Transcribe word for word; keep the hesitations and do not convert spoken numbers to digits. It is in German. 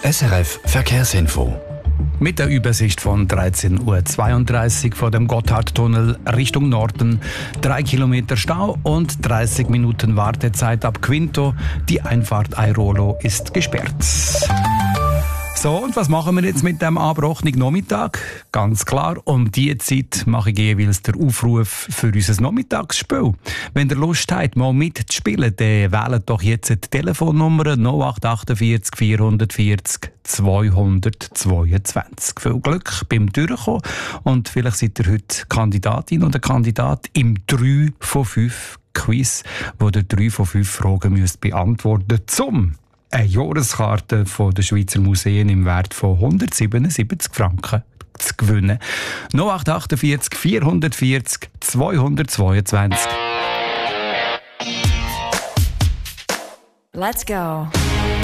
S R F Verkehrsinfo. Mit der Übersicht von dreizehn Uhr zweiunddreißig vor dem Gotthardtunnel Richtung Norden. Drei Kilometer Stau und dreißig Minuten Wartezeit ab Quinto. Die Einfahrt Airolo ist gesperrt. So, und was machen wir jetzt mit dem angebrochenen Nachmittag? Ganz klar, um diese Zeit mache ich jeweils den Aufruf für unser Nachmittagsspiel. Wenn ihr Lust habt, mal mitzuspielen, dann wählt doch jetzt die Telefonnummer null acht achtundvierzig vierhundertvierzig zweihundertzweiundzwanzig. Viel Glück beim Durchkommen und vielleicht seid ihr heute Kandidatin oder Kandidat im drei von fünf Quiz, wo ihr drei von fünf Fragen müsst beantworten zum eine Jahreskarte von den Schweizer Museen im Wert von hundertsiebenundsiebzig Franken zu gewinnen. null acht achtundvierzig vierhundertvierzig zweihundertzweiundzwanzig. Let's go.